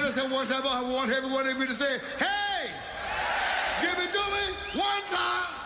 say one time. I want everyone of you to say, hey! Give it to me one time.